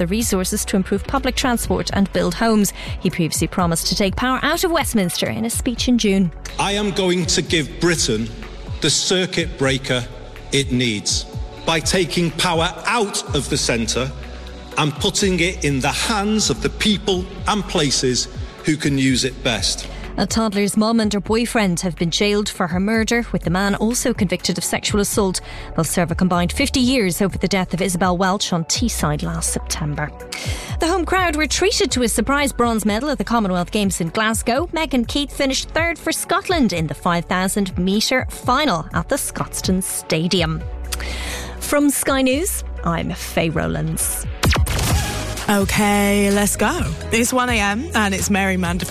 the resources to improve public transport and build homes. He previously promised to take power out of Westminster in a speech in June. I am going to give Britain the circuit breaker it needs by taking power out of the centre and putting it in the hands of the people and places who can use it best. A toddler's mum and her boyfriend have been jailed for her murder, with the man also convicted of sexual assault. They'll serve a combined 50 years over the death of Isabel Welch on Teesside last September. The home crowd were treated to a surprise bronze medal at the Commonwealth Games in Glasgow. Megan Keith finished third for Scotland in the 5,000 metre final at the Scotstoun Stadium. From Sky News, I'm Faye Rowlands. OK, let's go. It's 1am and it's Mary Mandeville.